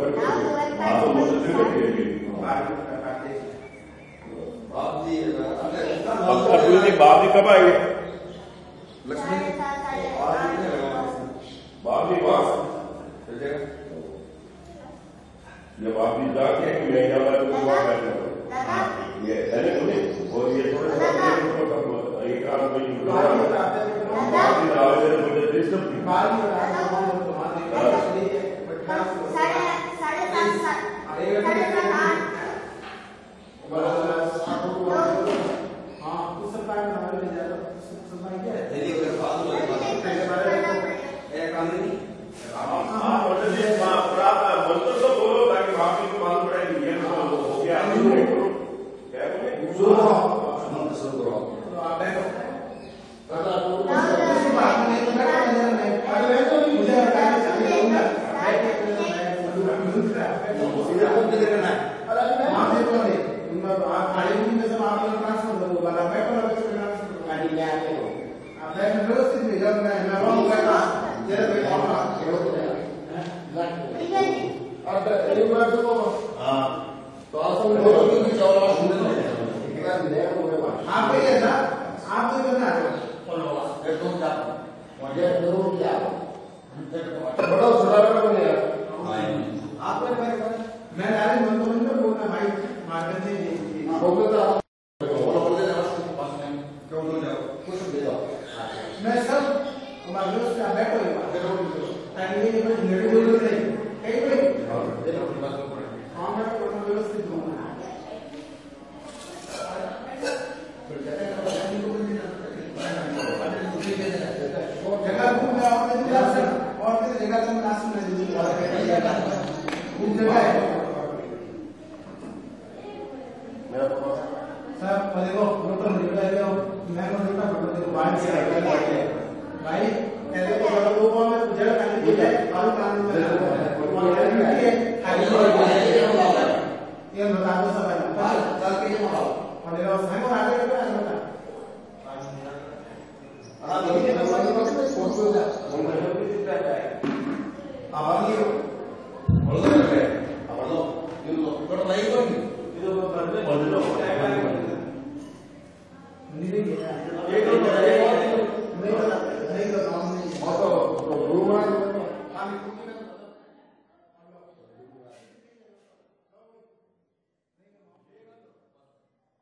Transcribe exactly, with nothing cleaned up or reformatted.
बाप जी कब आएंगे? लक्ष्मी बाप जी पास जब आप जी जाके मैं जाऊंगा तो बात करते हो ये अरे बोले और ये थोड़ा सा एक काम कोई बात जी आवे तो मुझे डिस्टर्ब की बात साढ़े साढ़े सात सात साढ़े सात आठ हाँ उस समय में हमारे में ज्यादा समय क्या है तेरी अगर बात हो एक काम नहीं हाँ बोलते हैं प्राप्त मंत्र तो बोलो ताकि बाकी को मालूम पड़े कि ये हो गया क्या बोले शुरू करो मंत्र शुरू करो तो आप बैठो करना कुछ बात नहीं तो मैं अरे मैं तो नहीं मुझे बताया चाहिए सीधा कौन दे देना है अरे मैं वहां से तो नहीं आप खाली नहीं में सब आप लोग ट्रांसफर कर दो वाला मैं को लगे करना गाड़ी ले आके हो आप मैं व्यवस्थित में जब मैं मैं रॉन्ग करना तेरे पे कौन आ खेलो तो ठीक है जी और एक बार तो हां तो आप सब लोग भी चौड़ा सुन लो एक बार ले हो गया आप ये ना आप तो करना है चलो एक दो चार मुझे जरूर किया बड़ा छोटा बड़ा बने यार आप पर मैं डायरेक्ट मन तो नहीं बोलना भाई मार्केट से बोलो तो बोलो बोल दे पास में क्यों तो जाओ कुछ दे दो मैं सब हमारे दोस्त का बैठो ही बैठो टाइम नहीं बस नेट बोल रहे हैं कहीं पे दे दो बस हां मैं तो अपना व्यवस्थित हूं और जगह घूम जाओ और किसी जगह तुम नासिक में दीजिए घूम जगह है सर देखो डॉक्टर निकला है मैं को देखा डॉक्टर को बाहर से आया है भाई कहते को बड़ा लोगों में जड़ खाली हो जाए और काम में खाली हो जाए ये बता दो सब है चल के ये बताओ और देखो मैं को आगे क्या है बता हां देखिए ना वाली बात में सोच लो जा अब ये बोल दो रे अब लो ये लो थोड़ा नहीं कोई ये तो बंदे बोल दो नहीं एक तो नहीं तो नहीं तो काम नहीं और तो रूम